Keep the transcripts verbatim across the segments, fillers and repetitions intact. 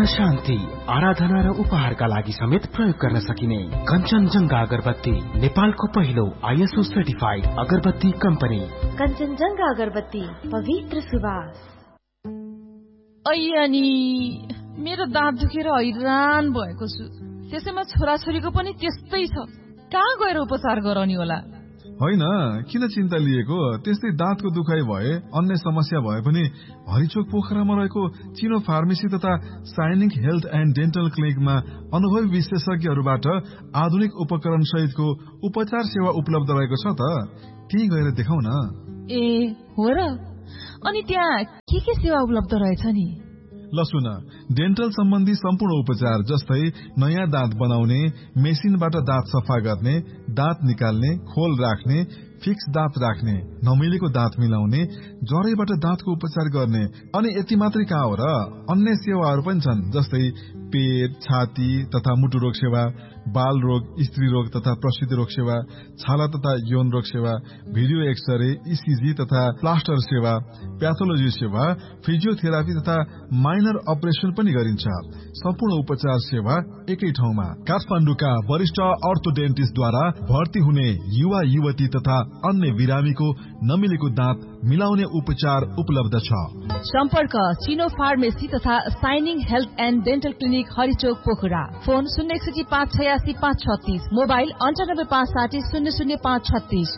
शान्ति, आराधना र उपहारका लागि समेत प्रयोग गर्न सकिने कञ्चनजङ्घा अगरबत्ती, नेपालको पहिलो आइएसओ सर्टिफाइड अगरबत्ती कम्पनी। कञ्चनजङ्घा अगरबत्ती, पवित्र सुवास। अय्यानी, मेरो दाँत दुखेर हैरान भएको छु। त्यसैमा छोराछोरीको पनि त्यस्तै छ। कहाँ गएर उपचार गराउने होला? होइन, किन चिन्ता लिएको? त्यस्तै दाँतको दुखाइ भए, अन्य समस्या भए पनि हरिचोक पोखरामा रहेको चिनो फार्मेसी तथा साइनिङ हेल्थ एन्ड डेन्टल क्लिनिकमा अनुभवी विशेषज्ञहरूबाट आधुनिक उपकरण सहितको उपचार सेवा उपलब्ध रहेको छ त। त्यही गएर देखाउ न। ए हो र? अनि त्यहाँ के के सेवा उपलब्ध रहेछ नि? ल सुन, डेन्टल सम्बन्धी सम्पूर्ण उपचार जस्तै नयाँ दाँत बनाउने, मेसिनबाट दाँत सफा गर्ने, दाँत निकाल्ने, खोल राख्ने, फिक्स दाँत राख्ने, नमिलेको दाँत मिलाउने, जरैबाट दाँतको उपचार गर्ने। अनि यति मात्रै कहाँ हो र, अन्य सेवाहरू पनि छन् जस्तै पेट, छाती तथा मुटु रोग सेवा, बाल रोग, स्त्री रोग तथा प्रसूति रोग सेवा, छाला तथा यौन रोग सेवा, भिडियो एक्सरे, इसिजी तथा प्लास्टर सेवा, प्याथोलोजी सेवा, फिजियोथेरापी तथा माइनर अपरेसन पनि गरिन्छ। सम्पूर्ण उपचार सेवा एकै ठाउँमा। काठमाडौँका वरिष्ठ अर्थोडेन्टिस्टद्वारा भर्ती हुने युवा युवती तथा अन्य बिरामीको नमिलेको दाँत मिलाउने उपचार उपलब्ध छ। सम्पर्क चिनो फार्मेसी तथा shining health and dental clinic, हरिचोक Pokhara. Phone शून्य एकसठी पाँच छयासी पाँच छत्तीस, मोबाइल अन्ठानब्बे पाँच साठी शून्य शून्य पाँच छत्तीस।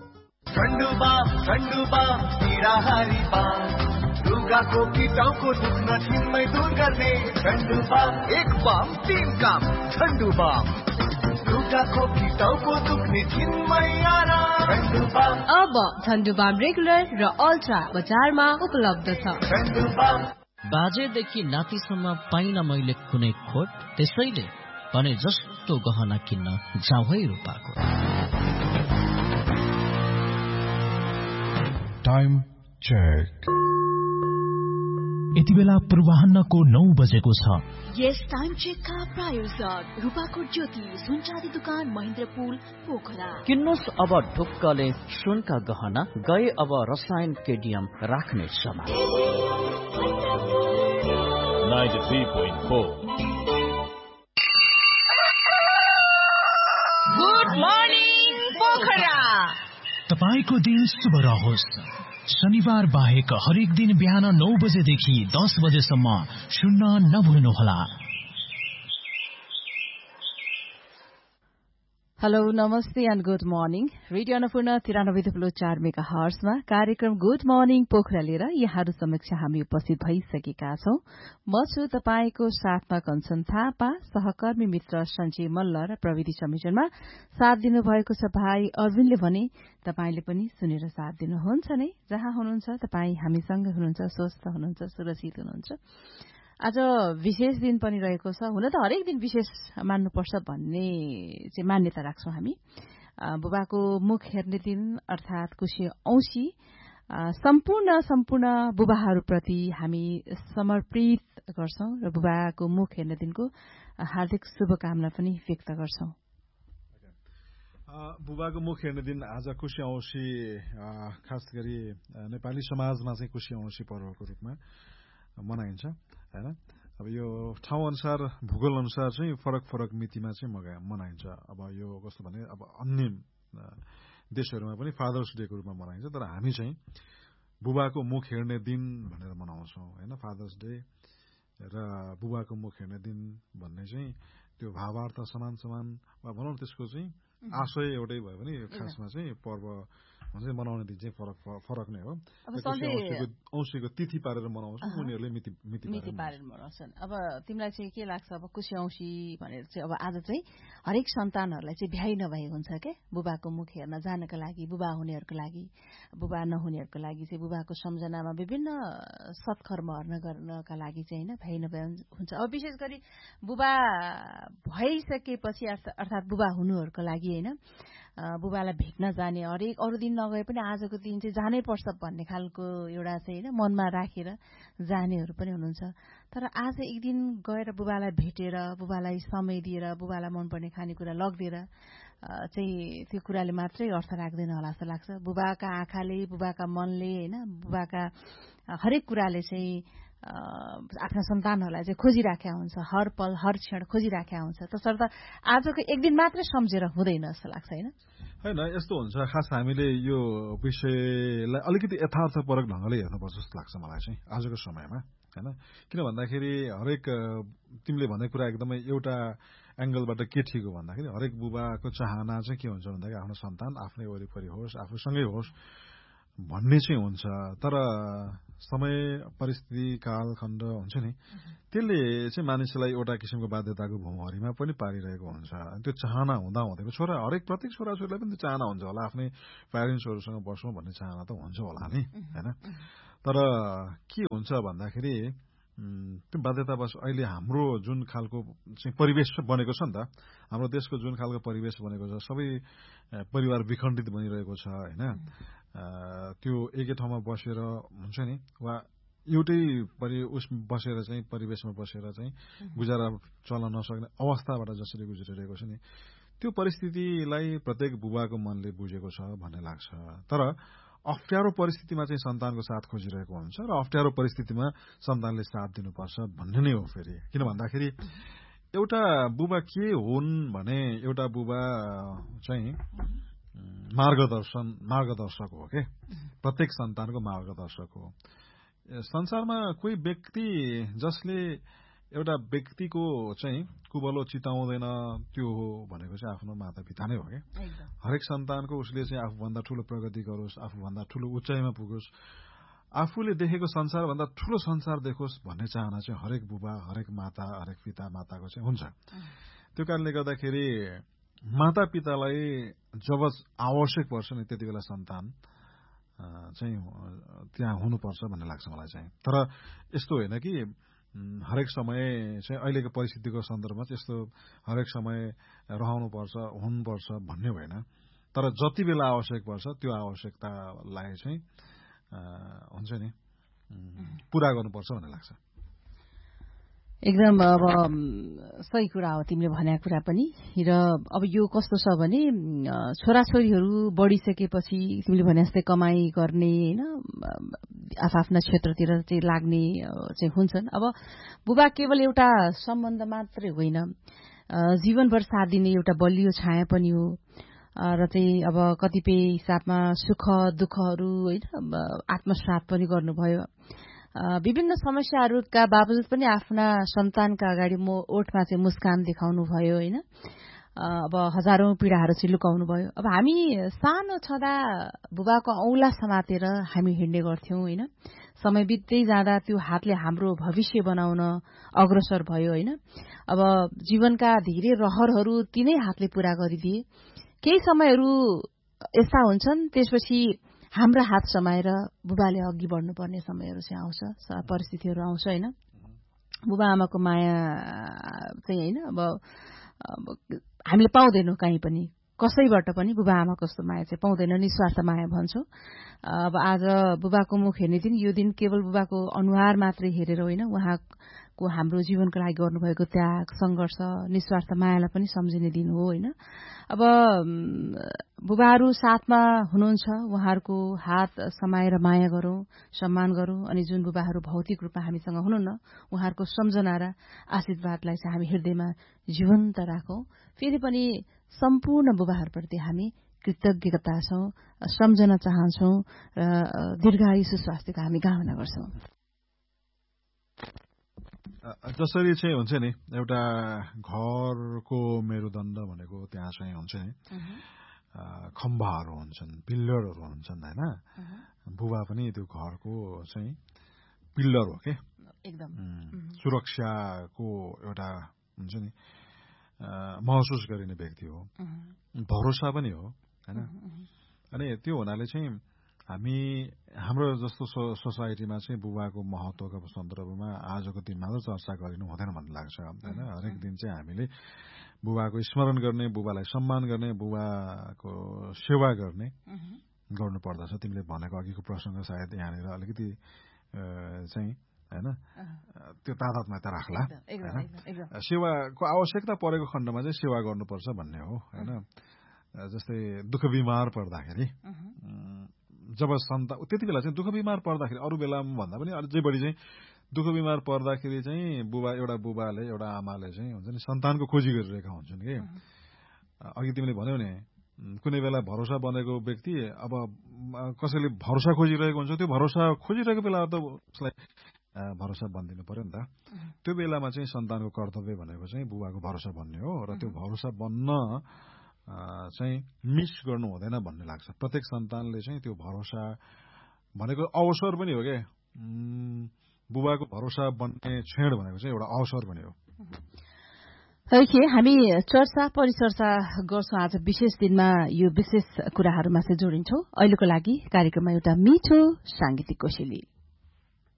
रुगाको कीटाउको दुख्न छिनमै दूर गर्ने झन्डु बाम, एक बाम तीन काम झन्डु बाम। रुगाको कीटाउको दुख्ने छिनमै आराम झन्डु बाम। अब झन्डु बाम रेगुलर र अल्ट्रा बजारमा उपलब्ध छ। झन्डु बाम बाजेदेखि नातिसम्म पाइन मैले कुनै खोट, त्यसैले भने जस्तो गहना किन्न जाउँ है रूपाको। Time check. यति बेला पूर्वाह्नको नौ बजेको छ। यस टाइम चेकका प्रायोजक रूपाकोट ज्योति सुनचाँदी दुकान, महेन्द्रपुल, पोखरा। किन्नुस् अब ढुक्कले सुनका गहना, गए अब रसायन केडियम राख्ने समय। Good morning Pokhara. तपाईको दिन शुभ रहोस्। शनिबार बाहेक हरेक दिन बिहान नौ बजेदेखि दस बजेसम्म सुन्न नभुल्नुहोला। हेलो, नमस्ते and good morning. Radio Annapurna तिरानब्बे दशमलव चार मेगा हर्समा कार्यक्रम गुड मर्निङ पोखरा लिएर यहाँहरू समक्ष हामी उपस्थित भइसकेका छौं। म छु तपाईँको साथमा कञ्चन थापा, सहकर्मी मित्र सञ्जय मल्ल र प्रविधि संयोजनमा साथ दिनुभएको छ भाइ अरविन्दले। भने तपाईँले पनि सुनेर साथ दिनुहुन्छ नै। जहाँ हुनुहुन्छ तपाईँ हामीसँग हुनुहुन्छ, स्वस्थ हुनुहुन्छ, सुरक्षित हुनुहुन्छ। आज विशेष दिन पनि रहेको छ। हुन त हरेक दिन विशेष मान्नुपर्छ भन्ने चाहिँ मान्यता राख्छौं हामी। बुबाको मुख हेर्ने दिन अर्थात कुशे औँसी सम्पूर्ण सम्पूर्ण बुबाहरूप्रति हामी समर्पित गर्छौं र बुबाको मुख हेर्ने दिनको हार्दिक शुभकामना पनि व्यक्त गर्छौं। बुबाको मुख हेर्ने दिन आज कुशे औँसी, खास गरी नेपाली समाजमा चाहिँ कुशे औँसी पर्वको रूपमा मनाइन्छ हैन। अब यो ठाउँ अनुसार, भूगोल अनुसार चाहिँ फरक फरक मितिमा चाहिँ मनाइन्छ। अब यो कस्तो भने, अब अन्य देशहरूमा पनि फादर्स डेको रूपमा मनाइन्छ, तर हामी चाहिँ बुबाको मुख हेर्ने दिन भनेर मनाउँछौँ हैन। फादर्स डे र बुबाको मुख हेर्ने दिन भन्ने चाहिँ त्यो भावार्थ समान समान वा भनौँ त्यसको चाहिँ आशय एउटै भयो भने खासमा चाहिँ पर्व मनाउने दिन चाहिँ फरक फरक नै हो। औँसीको तिथि पारेर मनाउँछौँ, उनीहरूले मिति मिति पारेर मनाउँछन्। अब तिमीलाई चाहिँ के लाग्छ, अब कुशे औँसी भनेर चाहिँ अब आज चाहिँ हरेक सन्तानहरूलाई चाहिँ भ्याइ नभएको हुन्छ के? बुबाको मुख हेर्न जानको लागि, बुबा हुनेहरूको लागि, बुबा नहुनेहरूको लागि चाहिँ बुबाको सम्झनामा विभिन्न सत्कर्महरू गर्नका लागि चाहिँ होइन भ्याइ नभए हुन्छ। अब विशेष गरी बुबा भइसकेपछि अर्थात् बुबा हुनुहरूको लागि होइन, बुबालाई भेट्न जाने, हरेक अरू दिन नगए पनि आजको दिन चाहिँ जानै पर्छ भन्ने खालको एउटा चाहिँ होइन मनमा राखेर जानेहरू पनि हुनुहुन्छ। तर आज एक दिन गएर बुबालाई भेटेर, बुबालाई समय दिएर, बुबालाई मनपर्ने खानेकुरा लगिदिएर चाहिँ त्यो कुराले मात्रै अर्थ राख्दैन होला जस्तो लाग्छ। बुबाका आँखाले, बुबाका मनले होइन, बुबाका हरेक कुराले चाहिँ आफ्ना सन्तानहरूलाई चाहिँ खोजिराखेका हुन्छ, हर पल हर क्षण खोजिराखेका हुन्छ। तसर्थ आजको एक दिन मात्रै सम्झेर हुँदैन जस्तो लाग्छ होइन? होइन, यस्तो हुन्छ, खास हामीले यो विषयलाई अलिकति यथार्थपरक ढङ्गले हेर्नुपर्छ जस्तो लाग्छ मलाई चाहिँ आजको समयमा होइन। किन भन्दाखेरि हरेक तिमीले भन्ने कुरा एकदमै एउटा एंगलबाट के ठिक हो भन्दाखेरि हरेक बुबाको चाहना चाहिँ के हुन्छ भन्दाखेरि आफ्नो सन्तान आफ्नै वरिपरि होस्, आफूसँगै होस् भन्ने चाहिँ हुन्छ। तर समय, परिस्थिति, कालखण्ड हुन्छ नि, त्यसले चाहिँ मानिसलाई एउटा किसिमको बाध्यताको भूमहरीमा पनि पारिरहेको हुन्छ। त्यो चाहना हुँदा हुँदै छोरा हरेक प्रत्येक छोराछोरीलाई पनि त्यो चाहना हुन्छ होला, आफ्नै प्यारेन्ट्सहरूसँग बस्नु भन्ने चाहना त हुन्छ होला नि होइन। तर के हुन्छ भन्दाखेरि त्यो बाध्यतावश अहिले हाम्रो जुन खालको चाहिँ परिवेश बनेको छ नि त, हाम्रो देशको जुन खालको परिवेश बनेको छ, सबै परिवार विखण्डित बनिरहेको छ होइन। त्यो एकै ठाउँमा बसेर हुन्छ नि, वा एउटै परि उस बसेर चाहिँ परिवेशमा बसेर चाहिँ गुजारा चल्न नसक्ने अवस्थाबाट जसरी गुज्रिरहेको छ नि, त्यो परिस्थितिलाई प्रत्येक बुबाको मनले बुझेको छ भन्ने लाग्छ। तर अप्ठ्यारो परिस्थितिमा चाहिँ सन्तानको साथ खोजिरहेको हुन्छ र अप्ठ्यारो परिस्थितिमा सन्तानले साथ दिनुपर्छ भन्ने नै हो फेरि। किन भन्दाखेरि एउटा बुबा के हुन् भने एउटा बुबा चाहिँ मार्गदर्शन मार्गदर्शक हो के, प्रत्येक सन्तानको मार्गदर्शक हो। संसारमा कोही व्यक्ति जसले एउटा व्यक्तिको चाहिँ कुबलो चिताउँदैन त्यो हो भनेको चाहिँ आफ्नो मातापिता नै हो क्या। हरेक सन्तानको उसले चाहिँ आफूभन्दा ठूलो प्रगति गरोस्, आफूभन्दा ठूलो उचाइमा पुगोस्, आफूले देखेको संसारभन्दा ठूलो संसार देखोस् भन्ने चाहना चाहिँ हरेक बुबा, हरेक माता, हरेक पिता माताको चाहिँ हुन्छ। त्यो कारणले गर्दाखेरि माता पितालाई जब आवश्यक पर्छ नि त्यति बेला सन्तान चाहिँ त्यहाँ हुनुपर्छ भन्ने लाग्छ मलाई चाहिँ। तर यस्तो होइन कि हरेक समय चाहिँ अहिलेको परिस्थितिको सन्दर्भमा चाहिँ यस्तो हरेक समय रहनुपर्छ हुनुपर्छ भन्ने होइन। तर जति बेला आवश्यक पर्छ त्यो आवश्यकतालाई चाहिँ हुन्छ नि पूरा गर्नुपर्छ भन्ने लाग्छ। एकदम अब सही कुरा हो तिमीले भनेको कुरा पनि। र अब यो कस्तो छ भने छोराछोरीहरू बढिसकेपछि तिमीले भने जस्तै कमाई गर्ने होइन, आफ्ना क्षेत्रतिर चाहिँ लाग्ने चाहिँ हुन्छन्। अब बुबा केवल एउटा सम्बन्ध मात्रै होइन, जीवनभर साथ दिने एउटा बलियो छाया पनि हो। र चाहिँ अब कतिपय हिसाबमा सुख दुःखहरू होइन आत्मसात पनि गर्नुभयो। विभिन्न समस्याहरूका बावजुद पनि आफ्ना सन्तानका अगाडि म ओठमा चाहिँ मुस्कान देखाउनु भयो होइन। अब हजारौं पीडाहरू चाहिँ लुकाउनु भयो। अब हामी सानो छँदा बुबाको औँला समातेर हामी हिँड्ने गर्थ्यौं होइन। समय बित्दै जाँदा त्यो हातले हाम्रो भविष्य बनाउन अग्रसर भयो होइन। अब जीवनका धेरै रहरहरू तिनै हातले पूरा गरिदिए। केही समयहरू यस्ता हुन्छन् त्यसपछि हाम्रो हात समाएर बुबाले अघि बढ्नुपर्ने समयहरू चाहिँ आउँछ, परिस्थितिहरू आउँछ होइन। बुबा आमाको माया चाहिँ होइन अब हामीले पाउँदैनौँ, कहीँ पनि कसैबाट पनि बुबा आमाको जस्तो माया चाहिँ पाउँदैन, निस्वार्थ माया भन्छौँ। अब आज बुबाको मुख हेर्ने दिन यो दिन केवल बुबाको अनुहार मात्रै हेरेर होइन, उहाँको हाम्रो जीवनको लागि गर्नुभएको त्याग, सङ्घर्ष, निस्वार्थ मायालाई पनि सम्झिने दिन हो होइन। अब बुबाहरू साथमा हुनुहुन्छ, उहाँहरूको हात समाएर माया गरौं, सम्मान गरौं। अनि जुन बुबाहरू भौतिक रूपमा हामीसँग हुनुहुन्न उहाँहरूको सम्झना र आशीर्वादलाई चाहिँ हामी हृदयमा जीवन्त राखौं। फेरि पनि सम्पूर्ण बुबाहरूप्रति हामी कृतज्ञता छौं, सम्झन चाहन्छौं र दीर्घायु सुस्वास्थ्यको हामी कामना गर्छौं। जसरी चाहिँ हुन्छ नि एउटा घरको मेरुदण्ड भनेको त्यहाँ चाहिँ हुन्छ नि खम्बाहरू हुन्छन्, पिल्लरहरू हुन्छन् होइन। बुबा पनि त्यो घरको चाहिँ पिल्लर हो के, एकदम सुरक्षाको एउटा हुन्छ नि महसुस गरिने व्यक्ति हो, भरोसा पनि हो होइन। अनि त्यो हुनाले चाहिँ हामी हाम्रो जस्तो सोसाइटीमा चाहिँ बुबाको महत्वको सन्दर्भमा आजको दिनमा त चर्चा गरिनु हुँदैन भन्ने लाग्छ होइन। हरेक दिन चाहिँ हामीले बुबाको स्मरण गर्ने, बुबालाई सम्मान गर्ने, बुबाको सेवा गर्ने गर्नु पर्दछ। तिमीले भनेको अघिको प्रसङ्ग सायद यहाँनिर अलिकति चाहिँ होइन त्यो तादात्म्यता राख्ला होइन। सेवाको आवश्यकता परेको खण्डमा चाहिँ सेवा गर्नुपर्छ भन्ने हो होइन। जस्तै दुःख बिमार पर्दाखेरि जब सन्तान त्यति बेला चाहिँ दुःख बिमार पर्दाखेरि अरू बेला भन्दा पनि अझै बढी चाहिँ दुःख बिमार पर्दाखेरि चाहिँ बुबा एउटा बुबाले एउटा आमाले चाहिँ हुन्छ नि सन्तानको खोजी गरिरहेका हुन्छन् कि अघि तिमीले भन्यौ नि कुनै बेला भरोसा बनेको व्यक्ति अब कसैले भरोसा खोजिरहेको हुन्छ त्यो भरोसा खोजिरहेको बेला त उसलाई भरोसा बनिदिनु पर्यो नि त त्यो बेलामा चाहिँ सन्तानको कर्तव्य भनेको चाहिँ बुबाको भरोसा बन्ने हो र त्यो भरोसा बन्न चाहिँ मिस गर्नु हुँदैन भन्ने लाग्छ प्रत्येक सन्तानले चाहिँ त्यो भरोसा भनेको अवसर पनि हो क्या बुबाको भरोसा बन्ने क्षण भनेको चाहिँ एउटा अवसर पनि हो ओके हामी चर्चा परिचर्चा गर्छौं आज विशेष दिनमा यो विशेष कुराहरूमा चाहिँ जोडिन्छौं अहिलेको लागि कार्यक्रममा एउटा मिठो सांगीतिक कोसेली